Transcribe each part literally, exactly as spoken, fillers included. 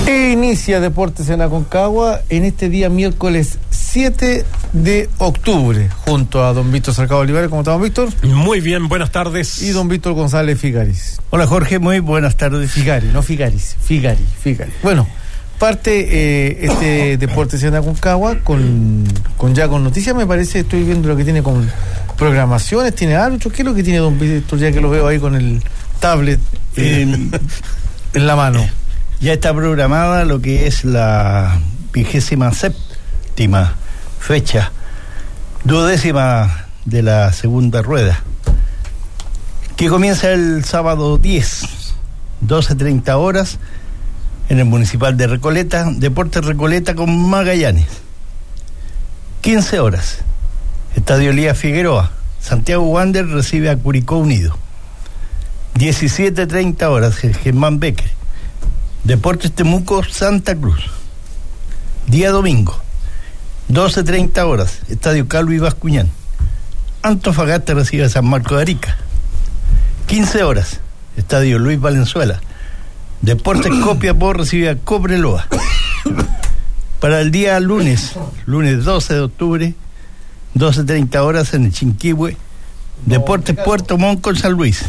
Inicia Deportes en Aconcagua en este día miércoles siete de octubre, junto a don Víctor Cercado Olivares. ¿Cómo está, don Víctor? Muy bien, buenas tardes. Y don Víctor González Figaris. Hola, Jorge, muy buenas tardes. Figari, no Figaris, Figari, Figari. Bueno, parte eh, este Deportes en Aconcagua con, con ya con noticias, me parece. Estoy viendo lo que tiene con programaciones, tiene árbitros. ¿Qué es lo que tiene don Víctor, ya que lo veo ahí con el tablet eh, en la mano? Ya está programada lo que es la vigésima séptima fecha, duodécima de la segunda rueda, que comienza el sábado diez, doce treinta horas, en el Municipal de Recoleta, Deportes Recoleta con Magallanes. quince horas, Estadio Elías Figueroa, Santiago Wander recibe a Curicó Unido. diecisiete treinta horas, el Germán Becker, Deportes Temuco, Santa Cruz. Día domingo, doce treinta horas, Estadio Calvi Bascuñán, Antofagasta recibe a San Marcos de Arica. quince horas, Estadio Luis Valenzuela, Deportes Copiapó recibe a Cobreloa. Para el día lunes, lunes doce de octubre, doce treinta horas en el Chinquihue, Deportes Puerto Montt con San Luis.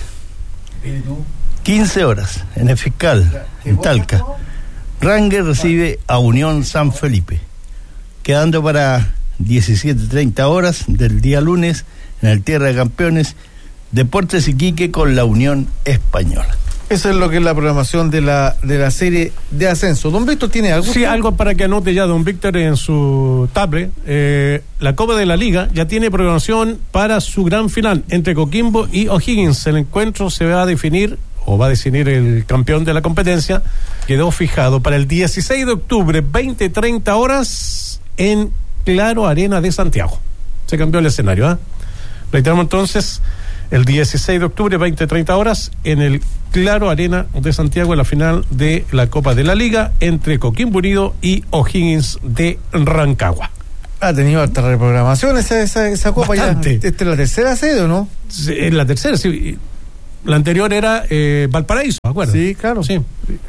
quince horas en el Fiscal, en Talca, Ranger recibe a Unión San Felipe. Quedando para diecisiete treinta horas del día lunes en el Tierra de Campeones, Deportes Iquique con la Unión Española. Eso es lo que es la programación de la de la serie de ascenso. ¿Don Víctor tiene algo? Sí, algo para que anote ya don Víctor en su tablet. Eh, la Copa de la Liga ya tiene programación para su gran final entre Coquimbo y O'Higgins. El encuentro se va a definir, o va a definir el campeón de la competencia. Quedó fijado para el dieciséis de octubre, veinte treinta horas, en Claro Arena de Santiago. Se cambió el escenario, ¿eh? Reiteramos entonces, el dieciséis de octubre, veinte treinta horas, en el Claro Arena de Santiago, en la final de la Copa de la Liga entre Coquimbo Unido y O'Higgins de Rancagua. Ha tenido harta reprogramación esa, esa, esa Copa. Bastante. Ya. ¿Esta es la tercera sede o no? Sí, es la tercera, sí. La anterior era eh, Valparaíso, ¿de acuerdo? Sí, claro. Sí.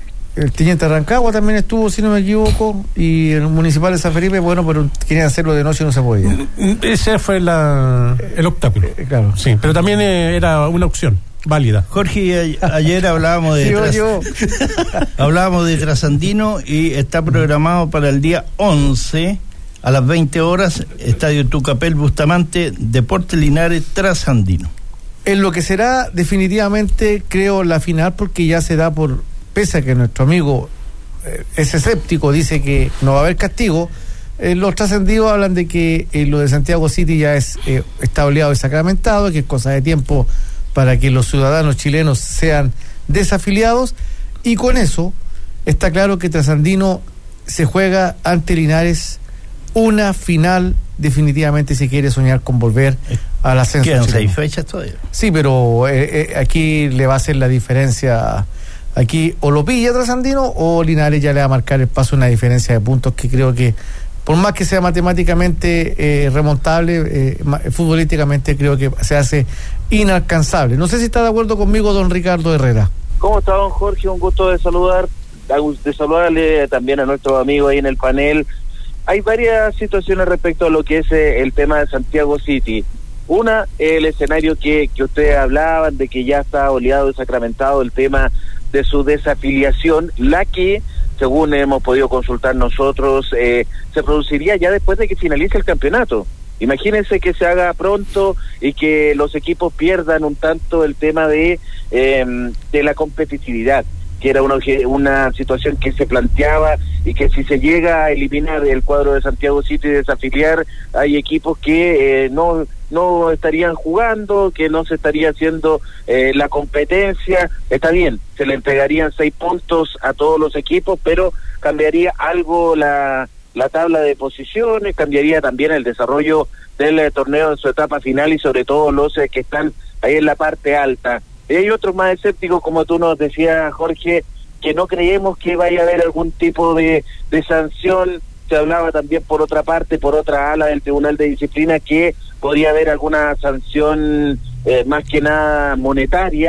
El Teniente Rancagua también estuvo, si no me equivoco, y el Municipal de San Felipe, bueno, pero querían hacerlo de noche y no se podía. Ese fue la, el obstáculo. Eh, claro. Sí, pero también eh, era una opción válida. Jorge, a, ayer hablábamos de Sí, tras, yo. hablábamos de Trasandino y está programado para el día once a las veinte horas, Estadio Tucapel Bustamante, Deportes Linares Trasandino. En lo que será definitivamente, creo, la final, porque ya se da por, pese a que nuestro amigo eh, es escéptico, dice que no va a haber castigo. Eh, los trascendidos hablan de que eh, lo de Santiago City ya es eh, está oleado y sacramentado, que es cosa de tiempo para que los ciudadanos chilenos sean desafiliados, y con eso está claro que Trasandino se juega ante Linares una final, definitivamente, si quiere soñar con volver al ascenso. Quedan chileno. seis fechas todavía. Sí, pero eh, eh, aquí le va a hacer la diferencia. Aquí o lo pilla Trasandino o Linares ya le va a marcar el paso, una diferencia de puntos que creo que, por más que sea matemáticamente eh, remontable, eh, futbolísticamente creo que se hace inalcanzable. No sé si está de acuerdo conmigo don Ricardo Herrera. ¿Cómo está, don Jorge? Un gusto de saludar, de saludarle también a nuestros amigos ahí en el panel. Hay varias situaciones respecto a lo que es eh, el tema de Santiago City. Una, el escenario que, que ustedes hablaban, de que ya está oleado y sacramentado el tema de su desafiliación, la que, según hemos podido consultar nosotros, eh, se produciría ya después de que finalice el campeonato. Imagínense que se haga pronto y que los equipos pierdan un tanto el tema de, eh, de la competitividad, que era una, una situación que se planteaba, y que si se llega a eliminar el cuadro de Santiago City y desafiliar, hay equipos que eh, no no estarían jugando, que no se estaría haciendo eh, la competencia. Está bien, se le entregarían seis puntos a todos los equipos, pero cambiaría algo la, la tabla de posiciones, cambiaría también el desarrollo del eh, torneo en su etapa final, y sobre todo los eh, que están ahí en la parte alta. Y hay otros más escépticos, como tú nos decías, Jorge, que no creemos que vaya a haber algún tipo de, de sanción. Se hablaba también, por otra parte, por otra ala del Tribunal de Disciplina, que podría haber alguna sanción eh, más que nada monetaria,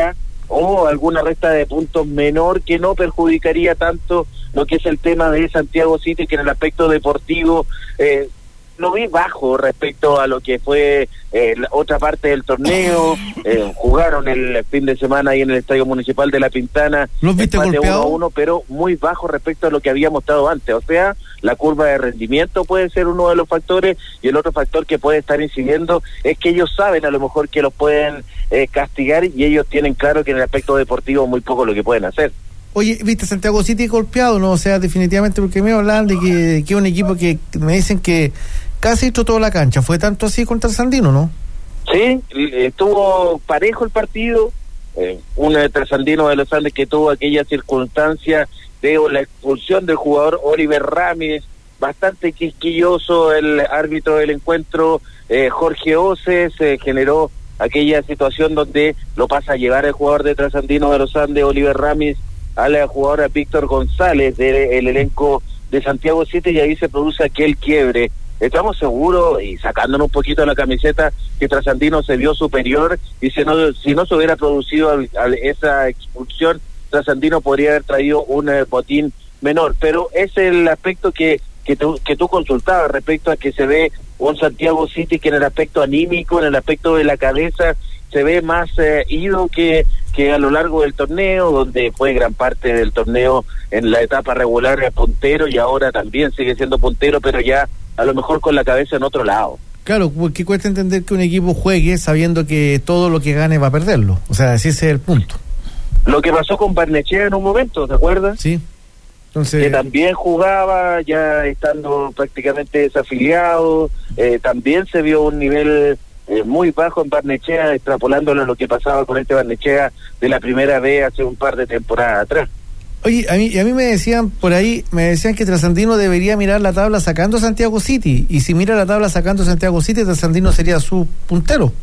o alguna resta de puntos menor que no perjudicaría tanto lo que es el tema de Santiago City, que en el aspecto deportivo eh, lo vi bajo respecto a lo que fue eh, la otra parte del torneo. Eh, jugaron el fin de semana ahí en el Estadio Municipal de La Pintana, ¿los viste golpeado? uno a uno, pero muy bajo respecto a lo que había mostrado antes. O sea, la curva de rendimiento puede ser uno de los factores, y el otro factor que puede estar incidiendo es que ellos saben a lo mejor que los pueden eh, castigar, y ellos tienen claro que en el aspecto deportivo muy poco lo que pueden hacer. Oye, ¿viste Santiago City golpeado? No, o sea, definitivamente, porque me hablan de que, que es un equipo que me dicen que casi hizo toda la cancha. ¿Fue tanto así contra el Trasandino, no? Sí, estuvo parejo el partido. Eh, un Trasandino de los Andes que tuvo aquella circunstancia de la expulsión del jugador Oliver Ramírez, bastante quisquilloso el árbitro del encuentro, eh, Jorge Oces, eh, generó aquella situación donde lo pasa a llevar el jugador de Trasandino de los Andes, Oliver Ramírez, al jugador Víctor González del elenco de Santiago City, y ahí se produce aquel quiebre. Estamos seguros, y sacándonos un poquito la camiseta, que Trasandino se vio superior, y si no, si no se hubiera producido al, al esa expulsión, Trasandino podría haber traído un eh, botín menor. Pero es el aspecto que, que, tú, que tú consultabas respecto a que se ve un Santiago City que en el aspecto anímico, en el aspecto de la cabeza, se ve más eh, ido que, que a lo largo del torneo, donde fue gran parte del torneo en la etapa regular eh, puntero, y ahora también sigue siendo puntero, pero ya a lo mejor con la cabeza en otro lado. Claro, porque cuesta entender que un equipo juegue sabiendo que todo lo que gane va a perderlo. O sea, ese es el punto. Lo que pasó con Barnechea en un momento, ¿te acuerdas? Sí. Entonces, que también jugaba, ya estando prácticamente desafiliado, eh, también se vio un nivel eh, muy bajo en Barnechea, extrapolándolo a lo que pasaba con este Barnechea de la primera vez hace un par de temporadas atrás. Oye, a mí, a mí me decían por ahí, me decían que Trasandino debería mirar la tabla sacando Santiago City, y si mira la tabla sacando Santiago City, Trasandino sería su puntero.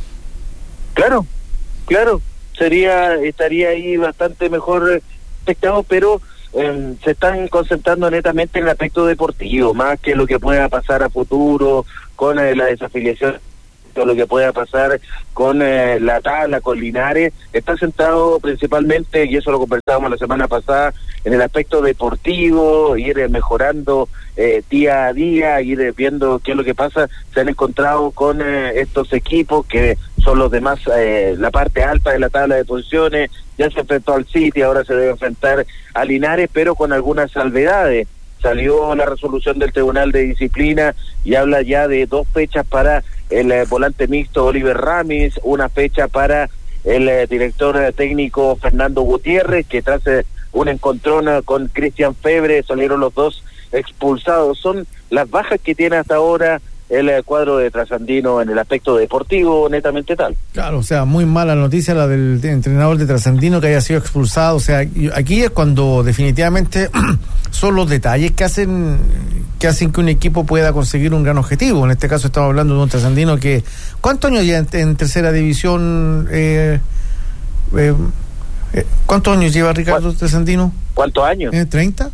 Claro, claro, sería, estaría ahí bastante mejor expectado, pero eh, se están concentrando netamente en el aspecto deportivo, más que lo que pueda pasar a futuro con eh, la desafiliación, o lo que pueda pasar con eh, la tabla, con Linares. Está centrado principalmente, y eso lo conversábamos la semana pasada, en el aspecto deportivo, ir eh, mejorando eh, día a día, ir viendo qué es lo que pasa. Se han encontrado con eh, estos equipos que son los demás, eh, la parte alta de la tabla de posiciones. Ya se enfrentó al City, ahora se debe enfrentar a Linares, pero con algunas salvedades. Salió la resolución del Tribunal de Disciplina y habla ya de dos fechas para el eh, volante mixto Oliver Ramírez, una fecha para el eh, director eh, técnico Fernando Gutiérrez, que tras eh, un encontrón eh, con Cristian Febre salieron los dos expulsados. Son las bajas que tiene hasta ahora el eh, cuadro de Trasandino en el aspecto deportivo, netamente tal. Claro, o sea, muy mala noticia la del de entrenador de Trasandino que haya sido expulsado. O sea, aquí es cuando definitivamente son los detalles que hacen que hacen que un equipo pueda conseguir un gran objetivo. En este caso estamos hablando de un Trasandino que... ¿Cuántos años ya en, en tercera división? Eh, eh, eh, ¿Cuántos años lleva Ricardo Trasandino? ¿Cuántos años? ¿Eh, ¿treinta?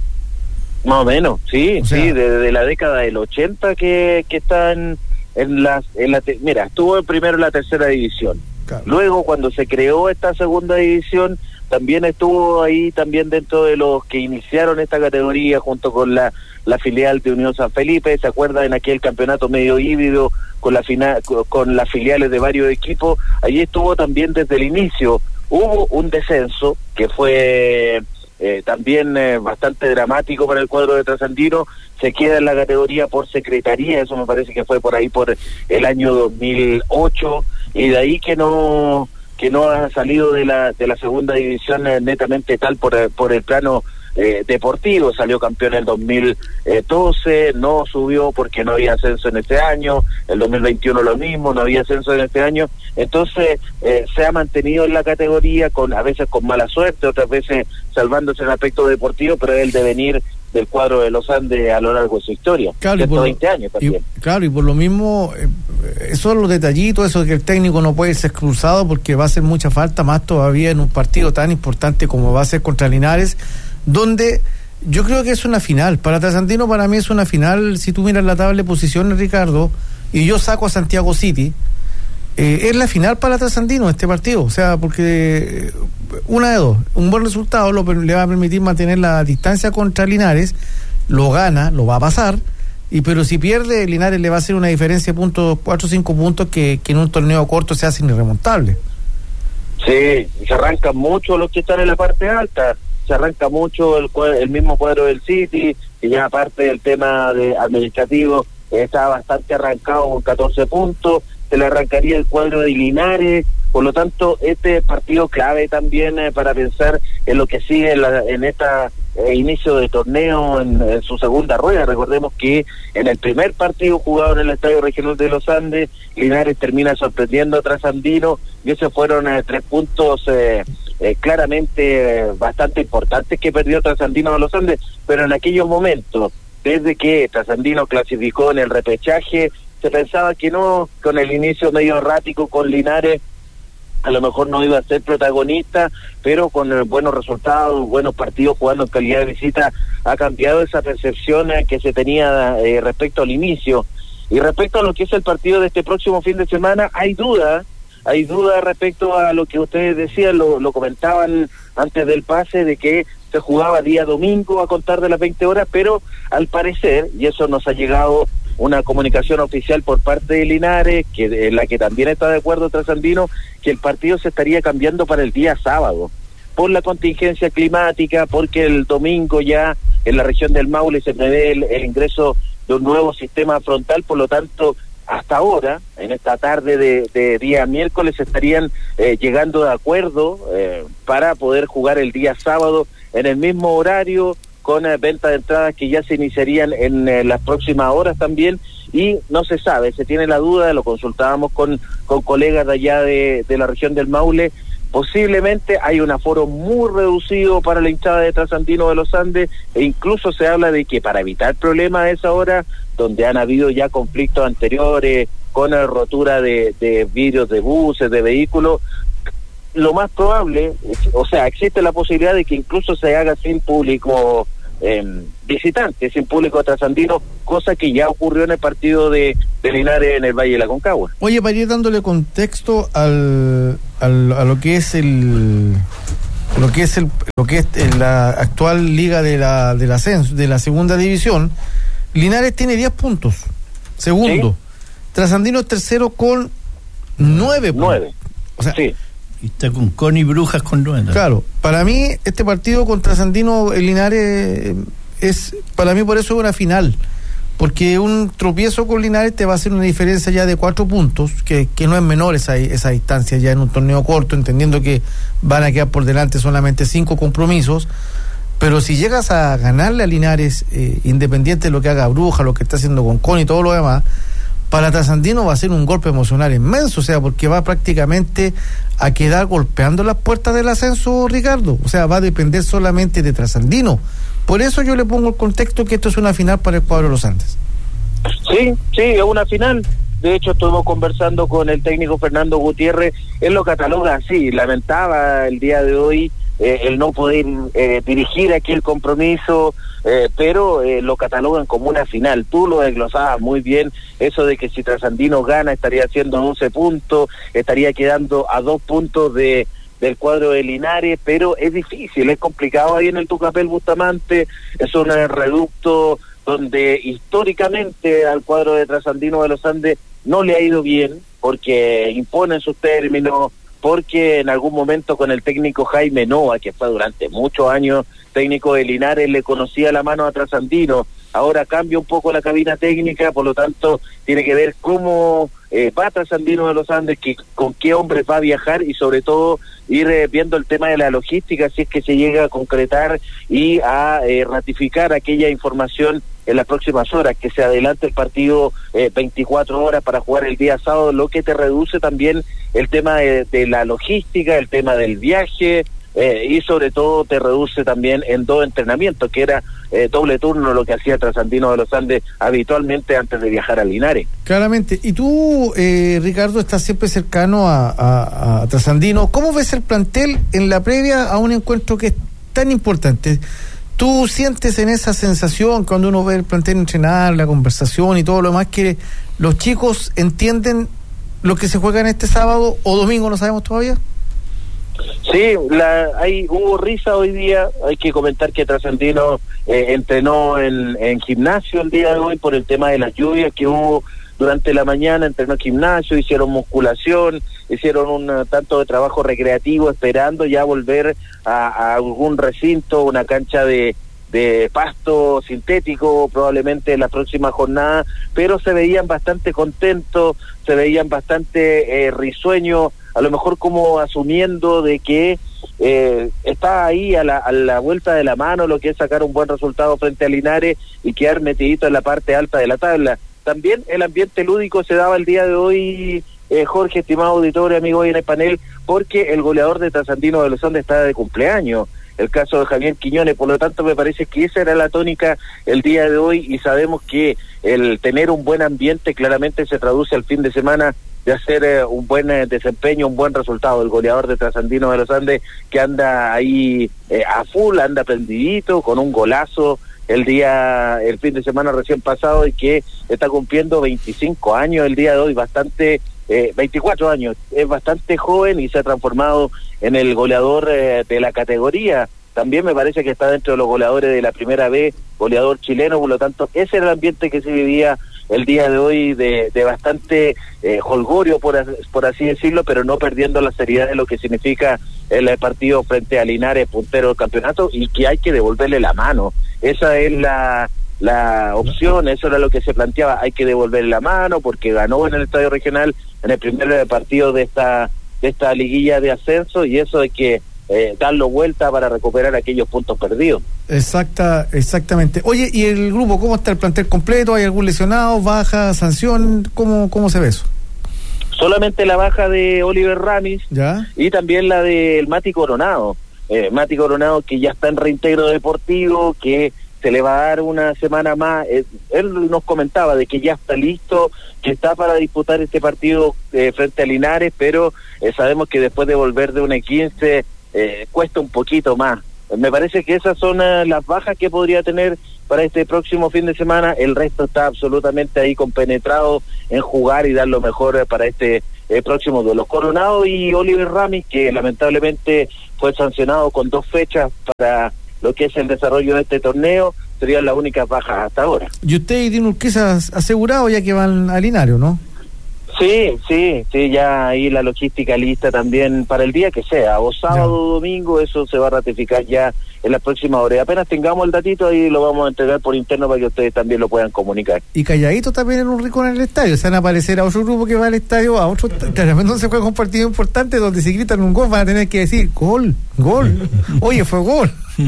Más o menos, sí, o sea, sí, desde la década del ochenta que, que están en la, en la te, mira, estuvo primero en la tercera división. Claro. Luego, cuando se creó esta segunda división, también estuvo ahí también dentro de los que iniciaron esta categoría junto con la, la filial de Unión San Felipe. ¿Se acuerdan en aquel campeonato medio híbrido con la final, con, con las filiales de varios equipos? Allí estuvo también desde el inicio. Hubo un descenso que fue Eh, también eh, bastante dramático para el cuadro de Trasandino. Se queda en la categoría por secretaría, eso me parece que fue por ahí por el año dos mil ocho, y de ahí que no que no ha salido de la de la segunda división eh, netamente tal por, por el plano eh, deportivo. Salió campeón en el dos mil doce, no subió porque no había ascenso en este año, el dos mil veintiuno lo mismo, no había ascenso en este año. Entonces eh, se ha mantenido en la categoría, con a veces con mala suerte, otras veces salvándose en el aspecto deportivo, pero es el devenir del cuadro de los Andes a lo largo de su historia. Claro, ciento veinte años también. Y, claro, y por lo mismo, eh, esos son los detallitos, eso de que el técnico no puede ser expulsado porque va a hacer mucha falta, más todavía en un partido tan importante como va a ser contra Linares, donde yo creo que es una final. Para Trasandino, para mí es una final. Si tú miras la tabla de posiciones, Ricardo, y yo saco a Santiago City, eh, es la final para Trasandino este partido, o sea, porque una de dos, un buen resultado lo, le va a permitir mantener la distancia contra Linares, lo gana, lo va a pasar, y pero si pierde, Linares le va a hacer una diferencia de puntos, cuatro o cinco puntos que, que en un torneo corto se hacen irremontables. Sí, se arrancan mucho los que están en la parte alta, se arranca mucho el, el mismo cuadro del City, y ya aparte del tema de administrativo, está bastante arrancado con catorce puntos, se le arrancaría el cuadro de Linares, por lo tanto, este partido clave también eh, para pensar en lo que sigue en, la, en esta eh, inicio de torneo, en, en su segunda rueda. Recordemos que en el primer partido jugado en el Estadio Regional de los Andes, Linares termina sorprendiendo a Trasandino, y esos fueron eh, tres puntos eh, eh, claramente eh, bastante importantes que perdió Trasandino de los Andes, pero en aquellos momentos, desde que Trasandino clasificó en el repechaje, se pensaba que no, con el inicio medio errático con Linares, a lo mejor no iba a ser protagonista, pero con eh, buenos resultados, buenos partidos jugando en calidad de visita, ha cambiado esa percepción eh, que se tenía eh, respecto al inicio. Y respecto a lo que es el partido de este próximo fin de semana, hay duda, hay duda respecto a lo que ustedes decían, lo, lo comentaban antes del pase, de que se jugaba día domingo a contar de las veinte horas, pero al parecer, y eso nos ha llegado una comunicación oficial por parte de Linares, que en la que también está de acuerdo Trasandino, que el partido se estaría cambiando para el día sábado, por la contingencia climática, porque el domingo ya en la región del Maule se prevé el, el ingreso de un nuevo sistema frontal, por lo tanto, hasta ahora, en esta tarde de, de día miércoles, estarían eh, llegando de acuerdo eh, para poder jugar el día sábado en el mismo horario, con eh, venta de entradas que ya se iniciarían en eh, las próximas horas también, y no se sabe, se tiene la duda, lo consultábamos con, con colegas de allá de, de la región del Maule, posiblemente hay un aforo muy reducido para la hinchada de Trasandino de los Andes, e incluso se habla de que para evitar problemas a esa hora, donde han habido ya conflictos anteriores, con la rotura de, de vidrios de buses, de vehículos, lo más probable, o sea, existe la posibilidad de que incluso se haga sin público eh, visitante, sin público trasandino, cosa que ya ocurrió en el partido de, de Linares en el Valle de la Concagua. Oye, para ir dándole contexto al, al a lo que es el lo que es el lo que es la actual liga de la del ascenso de la segunda división, Linares tiene diez puntos, segundo, ¿sí? Trasandino es tercero con nueve puntos. nueve. O sea, sí. Y está con Connie Brujas con nueve. Claro, para mí este partido contra Trasandino el Linares es, para mí por eso es una final, porque un tropiezo con Linares te va a hacer una diferencia ya de cuatro puntos, que, que no es menor esa, esa distancia ya en un torneo corto, entendiendo que van a quedar por delante solamente cinco compromisos, pero si llegas a ganarle a Linares, eh, independiente de lo que haga Bruja, lo que está haciendo con Connie y todo lo demás, para Trasandino va a ser un golpe emocional inmenso, o sea, porque va prácticamente a quedar golpeando las puertas del ascenso, Ricardo. O sea, va a depender solamente de Trasandino. Por eso yo le pongo el contexto que esto es una final para el cuadro de los Andes. Sí, sí, es una final. De hecho, estuvimos conversando con el técnico Fernando Gutiérrez, él lo cataloga así, lamentaba el día de hoy eh, el no poder eh, dirigir aquí el compromiso, eh, pero eh, lo catalogan como una final. Tú lo desglosabas muy bien, eso de que si Trasandino gana estaría haciendo doce puntos, estaría quedando a dos puntos de del cuadro de Linares, pero es difícil, es complicado ahí en el Tucapel Bustamante, es un reducto donde históricamente al cuadro de Trasandino de los Andes no le ha ido bien, porque imponen sus términos, porque en algún momento con el técnico Jaime Nova, que fue durante muchos años técnico de Linares, le conocía la mano a Trasandino. Ahora cambia un poco la cabina técnica, por lo tanto tiene que ver cómo eh, va Trasandino de los Andes, que, con qué hombres va a viajar, y sobre todo ir eh, viendo el tema de la logística, si es que se llega a concretar y a eh, ratificar aquella información en las próximas horas, que se adelante el partido eh, veinticuatro horas para jugar el día sábado, lo que te reduce también el tema de, de la logística, el tema del viaje, eh, y sobre todo te reduce también en dos entrenamientos, que era eh, doble turno, lo que hacía Trasandino de los Andes habitualmente antes de viajar a Linares. Claramente. Y tú, eh, Ricardo, estás siempre cercano a, a, a Trasandino. ¿Cómo ves el plantel en la previa a un encuentro que es tan importante? ¿Tú sientes en esa sensación cuando uno ve el plantel entrenar, la conversación y todo lo demás, que los chicos entienden lo que se juega en este sábado o domingo, no sabemos todavía? Sí, la, hay, hubo risa hoy día. Hay que comentar que Trasandino eh, entrenó en, en gimnasio el día de hoy por el tema de las lluvias que hubo durante la mañana. Entrenó en gimnasio, hicieron musculación, hicieron un uh, tanto de trabajo recreativo, esperando ya volver a, a algún recinto, una cancha de, de pasto sintético, probablemente en la próxima jornada, pero se veían bastante contentos, se veían bastante eh, risueños, a lo mejor como asumiendo de que eh, está ahí a la, a la vuelta de la mano lo que es sacar un buen resultado frente a Linares y quedar metidito en la parte alta de la tabla. También el ambiente lúdico se daba el día de hoy, eh, Jorge, estimado auditorio, amigo hoy en el panel, porque el goleador de Trasandino de los Andes está de cumpleaños, el caso de Javier Quiñones. Por lo tanto me parece que esa era la tónica el día de hoy, y sabemos que el tener un buen ambiente claramente se traduce al fin de semana de hacer eh, un buen eh, desempeño, un buen resultado. El goleador de Trasandino de los Andes que anda ahí eh, a full, anda prendidito con un golazo el día, el fin de semana recién pasado, y que está cumpliendo veinticinco años el día de hoy, bastante, eh, veinticuatro años, es bastante joven y se ha transformado en el goleador eh, de la categoría. También me parece que está dentro de los goleadores de la primera B, goleador chileno. Por lo tanto, ese era el ambiente que se vivía el día de hoy, de, de bastante eh, holgorio, por, por así decirlo, pero no perdiendo la seriedad de lo que significa el, el partido frente a Linares, puntero del campeonato, y que hay que devolverle la mano. Esa es la, la opción, eso era lo que se planteaba, hay que devolverle la mano porque ganó en el Estadio Regional en el primer partido de esta, de esta liguilla de ascenso, y eso hay que Eh, darlo vuelta para recuperar aquellos puntos perdidos. Exacta, exactamente. Oye, ¿y el grupo cómo está el plantel completo? ¿Hay algún lesionado, baja, sanción? ¿Cómo, cómo se ve eso? Solamente la baja de Oliver Ramis, ¿ya? Y también la del Mati Coronado. Eh, Mati Coronado, que ya está en reintegro deportivo, que se le va a dar una semana más. Eh, él nos comentaba de que ya está listo, que está para disputar este partido eh, frente a Linares, pero eh, sabemos que después de volver de una quince Eh, cuesta un poquito más. Me parece que esas son uh, las bajas que podría tener para este próximo fin de semana. El resto está absolutamente ahí compenetrado en jugar y dar lo mejor uh, para este eh, próximo duelo. Coronado y Oliver Ramis, que lamentablemente fue sancionado con dos fechas para lo que es el desarrollo de este torneo, serían las únicas bajas hasta ahora. ¿Y usted y Dino Urquiza asegurado ya que van a Linares, no? Sí, sí, sí, ya ahí la logística lista también para el día que sea, o sábado o domingo, eso se va a ratificar ya en la próxima hora. Y apenas tengamos el datito, ahí lo vamos a entregar por interno para que ustedes también lo puedan comunicar. Y calladito también en un rincón en el estadio, se van a aparecer a otro grupo que va al estadio, a otro, claramente se juega un partido importante donde si gritan un gol van a tener que decir, gol, gol, oye, fue gol.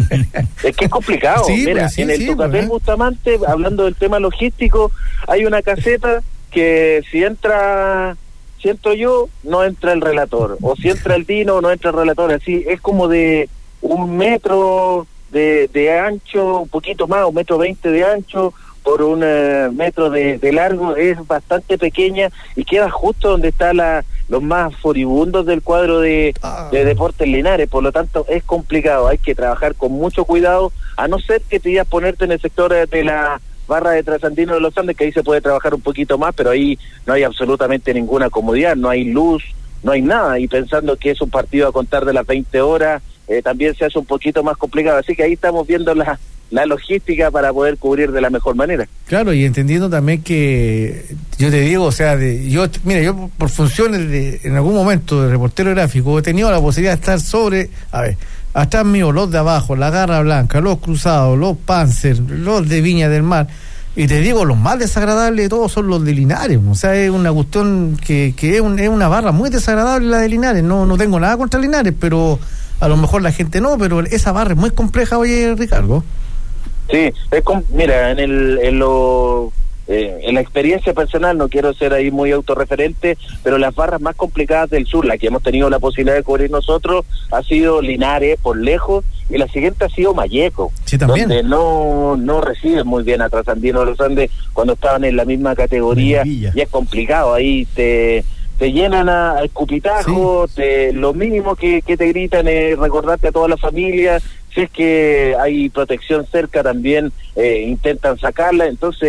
Es que es complicado, sí, mira, pues sí, en el sí, Tucapel pues, Bustamante, hablando del tema logístico, hay una caseta que si entra, si entro yo, no entra el relator, o si entra el Dino, no entra el relator, así, es como de un metro de, de ancho, un poquito más, un metro veinte de ancho, por un uh, metro de, de largo, es bastante pequeña y queda justo donde están la, los más furibundos del cuadro de, ah. de Deportes Linares. Por lo tanto es complicado, hay que trabajar con mucho cuidado, a no ser que te digas ponerte en el sector de la barra de Trasandino de los Andes, que ahí se puede trabajar un poquito más, pero ahí no hay absolutamente ninguna comodidad, no hay luz, no hay nada, y pensando que es un partido a contar de las veinte horas, eh, también se hace un poquito más complicado, así que ahí estamos viendo la, la logística para poder cubrir de la mejor manera. Claro, y entendiendo también que, yo te digo, o sea, de, yo, mira, yo por funciones de, en algún momento de reportero gráfico, he tenido la posibilidad de estar sobre, a ver, atrás mío, los de abajo, la Garra Blanca, los Cruzados, los Panzer, los de Viña del Mar, y te digo, los más desagradables de todos son los de Linares, o sea, es una cuestión que, que es, un, es una barra muy desagradable la de Linares, no, no tengo nada contra Linares, pero a lo mejor la gente no, pero esa barra es muy compleja, oye, Ricardo. Sí, es com- mira, en el en lo eh, en la experiencia personal, no quiero ser ahí muy autorreferente, pero las barras más complicadas del sur, la que hemos tenido la posibilidad de cubrir nosotros, ha sido Linares por lejos, y la siguiente ha sido Malleco, sí, también, donde no no reciben muy bien a Trasandino de los Andes cuando estaban en la misma categoría, y es complicado, ahí te te llenan a, a escupitajo, sí. te, lo mínimo que, que te gritan es recordarte a toda la familia, si es que hay protección cerca también eh, intentan sacarla, entonces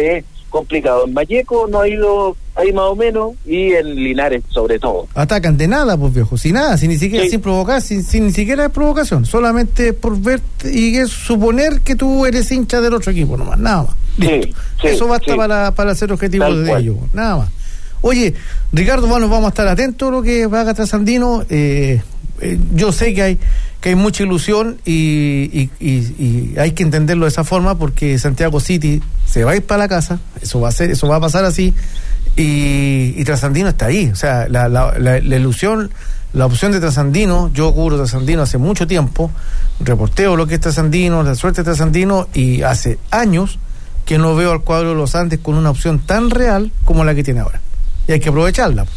complicado. En Vallejo no ha ido ahí más o menos, y en Linares sobre todo. Atacan de nada, pues viejo, sin nada, sin ni siquiera, Sí. sin provocar, sin, sin ni siquiera provocación, solamente por ver y es suponer que tú eres hincha del otro equipo nomás, nada más. Sí, Listo. sí, Eso basta sí. para, para ser objetivo Tal de cual. ellos, nada más. Oye, Ricardo, bueno, vamos a estar atentos a lo que haga Trasandino. Eh, eh, yo sé que hay que hay mucha ilusión y, y, y, y hay que entenderlo de esa forma, porque Santiago City se va a ir para la casa, eso va a ser, eso va a pasar así, y, y Trasandino está ahí. O sea, la, la, la, la ilusión, la opción de Trasandino, yo cubro Trasandino hace mucho tiempo, reporteo lo que es Trasandino, la suerte de Trasandino, y hace años que no veo al cuadro de los Andes con una opción tan real como la que tiene ahora. Y hay que aprovecharla.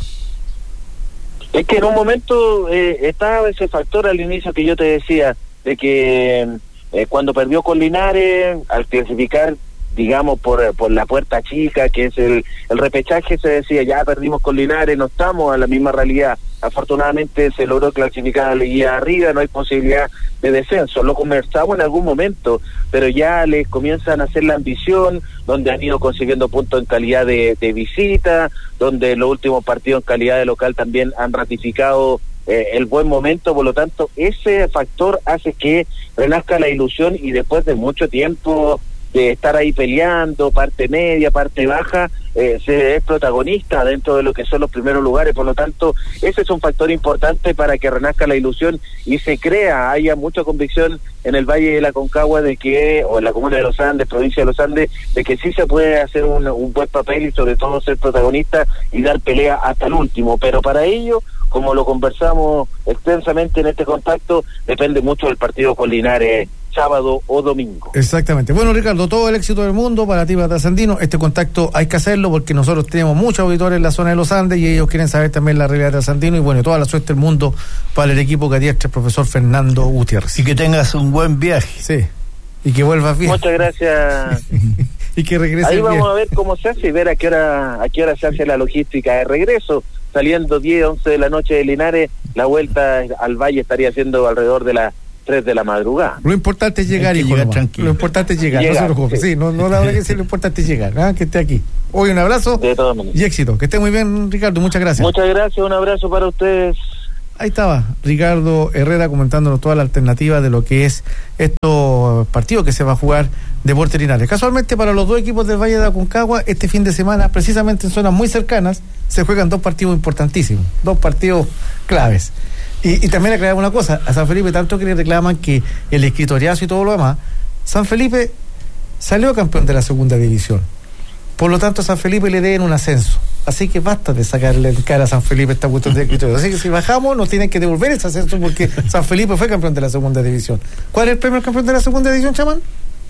Es que en un momento eh, estaba ese factor al inicio que yo te decía, de que eh, cuando perdió con Linares, al clasificar, digamos, por, por la puerta chica, que es el, el repechaje, se decía, ya perdimos con Linares, no estamos a la misma realidad. Afortunadamente se logró clasificar a la Liga arriba, no hay posibilidad de descenso. Lo conversamos en algún momento, pero ya les comienzan a hacer la ambición, donde han ido consiguiendo puntos en calidad de, de visita, donde los últimos partidos en calidad de local también han ratificado eh, el buen momento. Por lo tanto, ese factor hace que renazca la ilusión, y después de mucho tiempo de estar ahí peleando, parte media, parte baja, eh, se es protagonista dentro de lo que son los primeros lugares. Por lo tanto, ese es un factor importante para que renazca la ilusión y se crea, haya mucha convicción en el Valle de la Concagua de que, o en la comuna de Los Andes, provincia de Los Andes, de que sí se puede hacer un, un buen papel y sobre todo ser protagonista y dar pelea hasta el último. Pero para ello, como lo conversamos extensamente en este contacto, depende mucho del partido con Linares, sábado o domingo. Exactamente. Bueno, Ricardo, todo el éxito del mundo para ti, para Trasandino. Este contacto hay que hacerlo porque nosotros tenemos muchos auditores en la zona de los Andes y ellos quieren saber también la realidad de Trasandino. Y bueno, toda la suerte del mundo para el equipo que adiestra el profesor Fernando Gutiérrez. Y que tengas un buen viaje. Sí. Y que vuelvas bien. Muchas gracias. Y que regrese Ahí vamos bien. a ver cómo se hace y ver a qué hora a qué hora se hace la logística de regreso. Saliendo diez, once de la noche de Linares, la vuelta al Valle estaría siendo alrededor de las tres de la madrugada. Lo importante es llegar, Hay que hijo. llegar nomás. tranquilo. Lo importante es llegar, Llegar, no se preocupe. sí. Sí, no, no la verdad que sí, lo importante es llegar, ¿ah? Que esté aquí. Hoy un abrazo De todas maneras. y éxito. Que esté muy bien, Ricardo. Muchas gracias. Muchas gracias, un abrazo para ustedes. Ahí estaba Ricardo Herrera comentándonos toda la alternativa de lo que es estos partidos que se va a jugar Deportes Linares. Casualmente, para los dos equipos del Valle de Aconcagua, este fin de semana, precisamente en zonas muy cercanas, se juegan dos partidos importantísimos, dos partidos claves. Y, y también aclaramos una cosa, a San Felipe tanto que le reclaman que el escritoriazo y todo lo demás, San Felipe salió campeón de la segunda división. Por lo tanto, a San Felipe le deben un ascenso. Así que basta de sacarle en cara a San Felipe esta cuestión de escritorio. Así que si bajamos, nos tienen que devolver ese ascenso porque San Felipe fue campeón de la segunda división. ¿Cuál es el premio al campeón de la segunda división, chamán?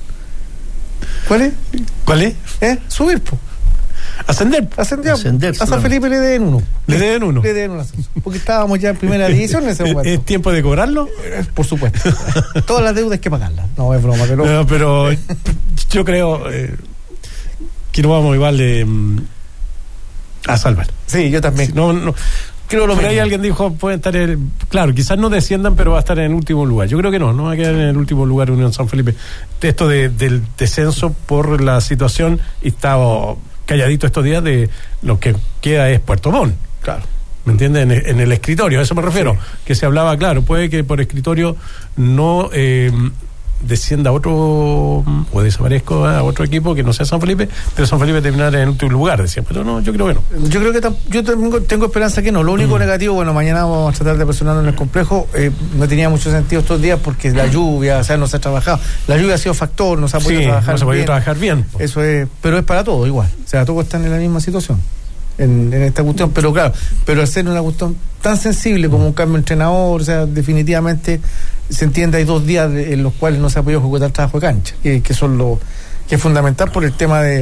¿Cuál es? ¿Cuál es? ¿Eh? Subir, po. Ascender. Ascendió. Ascender A San solamente. Felipe le deben uno. Le deben uno. Le deben un ascenso. Porque estábamos ya en primera división en ese ¿Es, momento. es tiempo de cobrarlo? Eh, Por supuesto. Todas las deudas hay que pagarlas. No, es broma, pero... No, pero yo creo eh, que no vamos igual de mm, a salvar. Sí, yo también. No, no. Creo lo Pero ahí mismo. alguien dijo, puede estar, el, claro, quizás no desciendan, pero va a estar en el último lugar. Yo creo que no, no va a quedar en el último lugar Unión San Felipe. Esto de, del descenso por la situación, y estaba calladito estos días, de lo que queda es Puerto Montt. Claro. ¿Me entiendes? En, en el escritorio, a eso me refiero. Sí. Que se hablaba, claro, puede que por escritorio no eh, descienda a otro, o desaparezca a otro equipo que no sea San Felipe, pero San Felipe terminar en el último lugar, decían. Pero no, yo creo que no. Yo creo que tam- yo tengo, tengo esperanza que no. Lo único Mm. negativo, bueno, mañana vamos a tratar de personarlo en el complejo. Eh, no tenía mucho sentido estos días porque la lluvia, o sea, no se ha trabajado. La lluvia ha sido factor, no se ha podido Sí, trabajar no se ha podido bien. trabajar bien. Eso es, pero es para todo igual. O sea, todos están en la misma situación en, en esta cuestión. Pero claro, pero al ser una cuestión tan sensible como un cambio de entrenador, o sea, definitivamente se entiende, hay dos días de- en los cuales no se ha podido ejecutar trabajo de cancha, que, que son lo que es fundamental por el tema de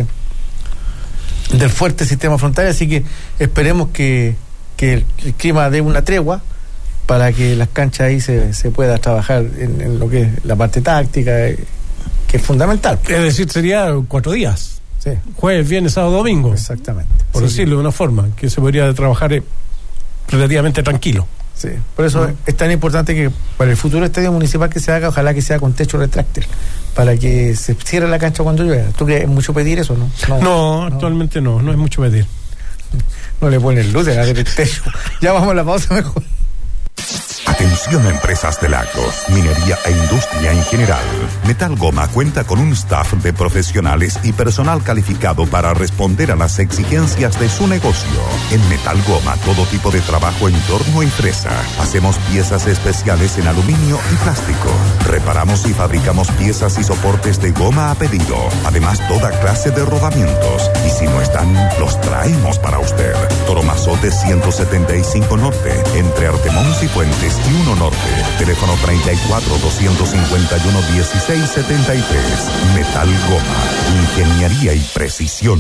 del fuerte sistema frontal. Así que esperemos que, que el, el clima dé una tregua para que las canchas ahí se, se pueda trabajar en, en lo que es la parte táctica, eh, que es fundamental. Es decir, sería cuatro días. Sí, Jueves, viernes, sábado, domingo. exactamente. Por Sí, decirlo de una forma, que se podría trabajar eh, relativamente tranquilo. Sí, por eso es tan importante que para el futuro estadio municipal que se haga, ojalá que sea con techo retráctil, para que se cierre la cancha cuando llueva. ¿Tú crees es mucho pedir eso, no? No, no, actualmente no, no es mucho pedir. No le ponen luces a el techo. Ya vamos a la pausa mejor. Atención a empresas de lagos, minería e industria en general. Metal Goma cuenta con un staff de profesionales y personal calificado para responder a las exigencias de su negocio. En Metal Goma, todo tipo de trabajo en torno a empresa. Hacemos piezas especiales en aluminio y plástico. Reparamos y fabricamos piezas y soportes de goma a pedido. Además, toda clase de rodamientos. Y si no están, los traemos para usted. Toromazote ciento setenta y cinco Norte, entre Artemons y Fuentes y uno Norte. Teléfono treinta y cuatro, doscientos cincuenta y uno, dieciséis setenta y tres. Metal Goma, ingeniería y precisión.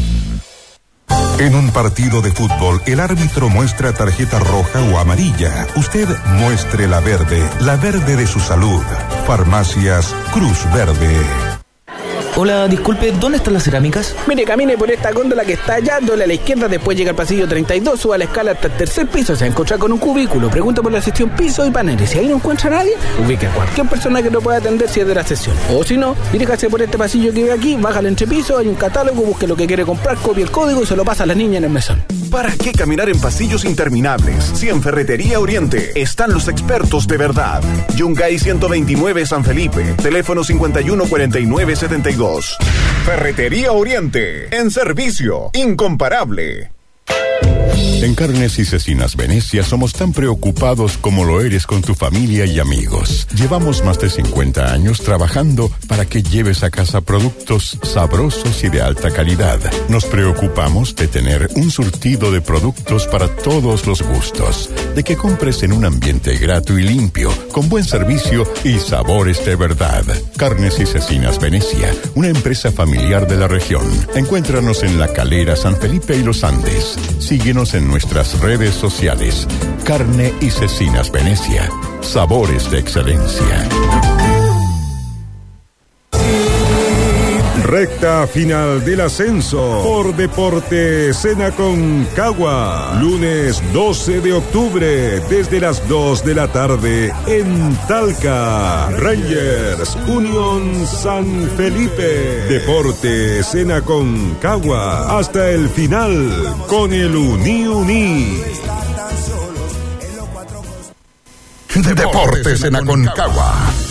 En un partido de fútbol, el árbitro muestra tarjeta roja o amarilla. Usted muestre la verde, la verde de su salud. Farmacias Cruz Verde. Hola, disculpe, ¿dónde están las cerámicas? Mire, camine por esta góndola que está allá, doble a la izquierda, después llega al pasillo treinta y dos, suba la escala hasta el tercer piso, se va a encontrar con un cubículo, pregunta por la sección piso y paneles. Si ahí no encuentra a nadie, ubique a cualquier persona que lo pueda atender si es de la sesión. O si no, diríjase por este pasillo que ve aquí, baja al entrepiso, hay un catálogo, busque lo que quiere comprar, copie el código y se lo pasa a la niña en el mesón. ¿Para qué caminar en pasillos interminables? Si en Ferretería Oriente están los expertos de verdad. Yungay ciento veintinueve San Felipe, teléfono cincuenta y uno cuarenta y nueve setenta y dos. Ferretería Oriente, en servicio, incomparable. En Carnes y Cecinas Venecia somos tan preocupados como lo eres con tu familia y amigos. Llevamos más de cincuenta años trabajando para que lleves a casa productos sabrosos y de alta calidad. Nos preocupamos de tener un surtido de productos para todos los gustos, de que compres en un ambiente grato y limpio, con buen servicio y sabores de verdad. Carnes y Cecinas Venecia, una empresa familiar de la región. Encuéntranos en La Calera, San Felipe y Los Andes. Síguenos en nuestras redes sociales. Carne y Cecinas Venecia. Sabores de excelencia. Recta final del ascenso por Deportes en Aconcagua. Lunes doce de octubre desde las dos de la tarde en Talca. Rangers Unión San Felipe. Deportes en Aconcagua hasta el final con el Uni Uni. Deportes en Aconcagua.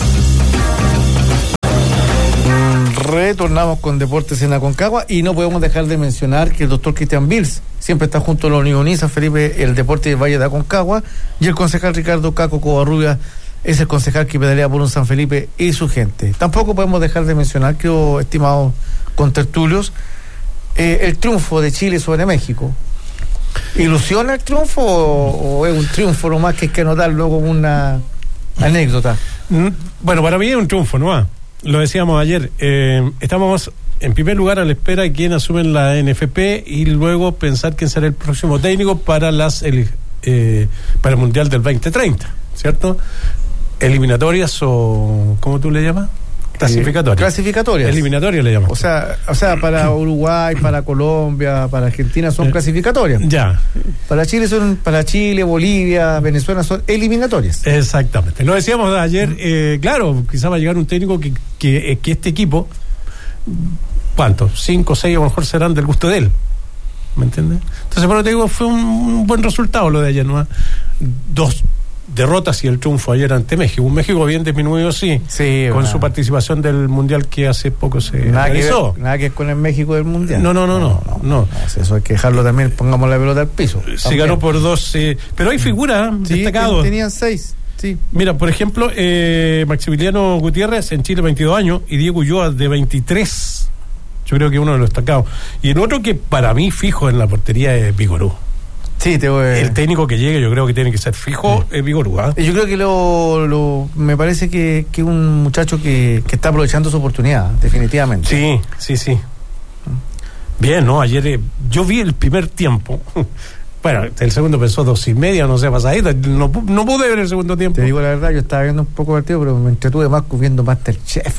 Retornamos con Deportes en Aconcagua y no podemos dejar de mencionar que el doctor Cristian Bills siempre está junto a los Unión San Felipe, el Deporte del Valle de Aconcagua, y el concejal Ricardo Caco Covarrubia es el concejal que pedalea por un San Felipe y su gente. Tampoco podemos dejar de mencionar, creo, estimados contertulios, eh, el triunfo de Chile sobre México. ¿Ilusiona el triunfo o, o es un triunfo nomás que hay que anotarlo como una anécdota? Bueno, para mí es un triunfo, ¿no? Lo decíamos ayer, eh, estamos en primer lugar a la espera de quién asume la N F P y luego pensar quién será el próximo técnico para las el, eh, para el Mundial del veinte treinta, ¿cierto? Eliminatorias o ¿cómo tú le llamas? Clasificatorias. Clasificatorias. Eliminatorias le llamas. O sea, o sea, para Uruguay, para Colombia, para Argentina son clasificatorias. Ya. Para Chile son, para Chile, Bolivia, Venezuela son eliminatorias. Exactamente. Lo decíamos ayer, eh, claro, quizá va a llegar un técnico que, que, que este equipo, ¿cuántos? Cinco, seis a lo mejor serán del gusto de él. ¿Me entiendes? Entonces, bueno, te digo, fue un, un buen resultado lo de ayer, ¿no? Dos derrotas y el triunfo ayer ante México. Un México bien disminuido, sí, sí con bueno. su participación del Mundial que hace poco se nada realizó. Que ver, nada que ver con el México del Mundial. No, no, no, no. no, no, no. Eso hay que dejarlo también, pongamos la pelota al piso. Se también. ganó por dos, eh, pero hay figuras sí, destacadas. Tenían seis, sí. Mira, por ejemplo, eh, Maximiliano Gutiérrez en Chile, veintidós años, y Diego Ulloa de veintitrés. Yo creo que uno de los destacados. Y el otro que para mí fijo en la portería es Vigorú. Sí, te voy a... El técnico que llegue yo creo que tiene que ser fijo, sí. Es Vigorú. ¿eh? Yo creo que lo, lo me parece que que un muchacho que, que está aprovechando su oportunidad, definitivamente. Sí, sí, sí. Bien, ¿no? Ayer eh, yo vi el primer tiempo. Bueno, el segundo pensó dos y media, no sé, pasadita. No, no pude ver el segundo tiempo. Te digo la verdad, yo estaba viendo un poco de partido, pero me entretuve más viendo Masterchef.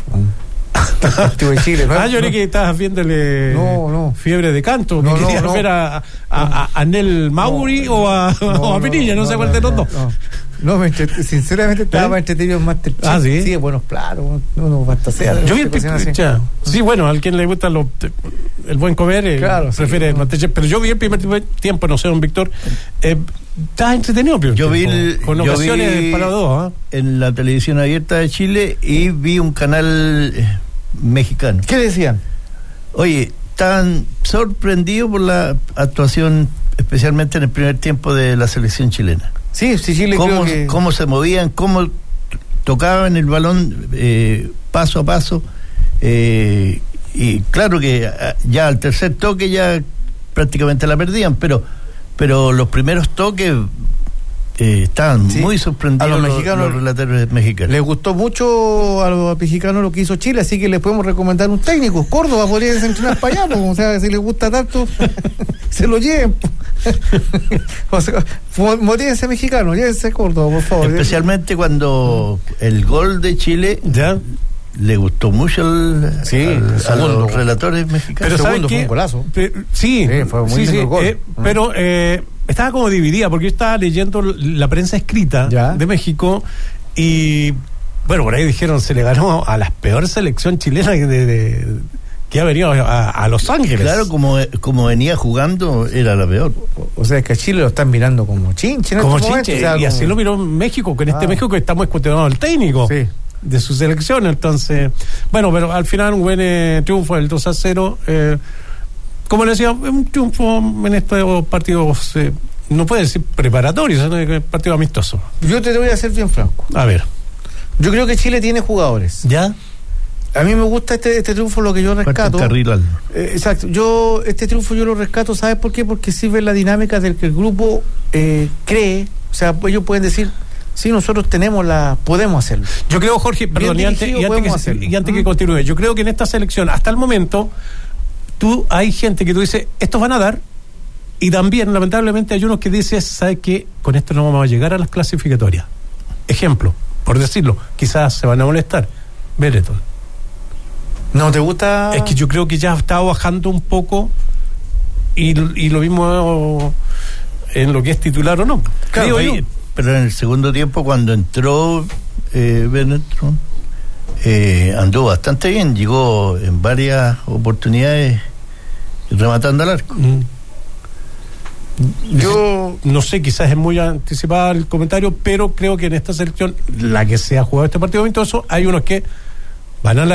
De Chile, ¿no? Ah, yo creí que estabas viéndole no, no. Fiebre de Canto, que no, querías no, no. ver a, a, a, a Nel Mauri no, o a, no, o a Pinilla, no, no sé cuál de los dos. No, me entre- sinceramente estaba ¿Eh? más entretenido en Masterchef. Ah, ¿sí? Sí, buenos platos, unos bastaseas. Yo vi el primer, ya. Sí, bueno, al quien le gusta lo, el buen comer, eh, Claro, sí, prefiere el no. Masterchef. Pero yo vi el primer tiempo, no sé, don Víctor, eh, estaba entretenido el primer Yo vi, tiempo, el- con yo ocasiones vi para dos. ¿Ah? en la televisión abierta de Chile y vi un canal eh, mexicano. ¿Qué decían? Oye, estaban sorprendidos por la actuación, especialmente en el primer tiempo de la selección chilena. Sí, sí, Chile Cómo, creo que... cómo se movían, cómo tocaban el balón eh, paso a paso. eh, y claro que ah, ya al tercer toque ya prácticamente la perdían, pero, pero los primeros toques eh, estaban Sí. muy sorprendidos A los los, mexicanos los relatores mexicanos. Les gustó mucho a los mexicanos lo que hizo Chile, así que les podemos recomendar un técnico. Córdoba podría entrenar para allá, pues, o sea, si les gusta tanto, se lo lleven. O sea, mo- motívense mexicanos, llévense a Córdoba, por favor. Especialmente cuando el gol de Chile ¿Ya? le gustó mucho al- Sí, al- el a segundo. los relatores mexicanos. Pero El ¿sabes segundo qué? fue un golazo. Pe- sí, Sí, fue muy sí, lindo sí, el gol. eh, Ah. pero eh, estaba como dividida porque yo estaba leyendo la prensa escrita Ya. de México y bueno, por ahí dijeron se le ganó a la peor selección chilena de, de- de- que ha venido a, a Los Ángeles. Claro, como, como venía jugando, era la peor. O sea, es que a Chile lo están mirando como chinche en como estos chinche, momentos, o sea, y como- así lo miró México, con este Ah. México que estamos cuestionando al técnico Sí. de su selección. Entonces, bueno, pero al final un buen eh, triunfo, el dos a cero. Eh, como le decía, un triunfo en estos partidos, eh, no puede decir preparatorios, sino que partido amistoso. Yo te voy a ser bien franco. A ver, Yo creo que Chile tiene jugadores. ¿ya? A mí me gusta este, este triunfo, lo que yo rescato. Carril Eh, exacto. Yo, este triunfo yo lo rescato, ¿sabes por qué? Porque sirve la dinámica del que el grupo eh, cree, o sea, ellos pueden decir, sí, nosotros tenemos la, podemos hacerlo. Yo creo, Jorge, perdón, y antes, dirigido y antes podemos que, hacerlo. y antes que ¿Mm? continúe, yo creo que en esta selección, hasta el momento, tú hay gente que tú dices, estos van a dar, y también, lamentablemente, hay unos que dices, ¿sabes qué? Con esto no vamos a llegar a las clasificatorias. Ejemplo, por decirlo, quizás se van a molestar. Benetton. ¿No te gusta? Es que yo creo que ya ha estado bajando un poco, y, y lo mismo en lo que es titular o no. Claro, Creo oye, yo. pero en el segundo tiempo, cuando entró eh, Benetton, eh, anduvo bastante bien, llegó en varias oportunidades rematando al arco. Mm. Yo No sé, quizás es muy anticipado el comentario, pero creo que en esta selección, la que se ha jugado este partido amistoso, hay unos que van a la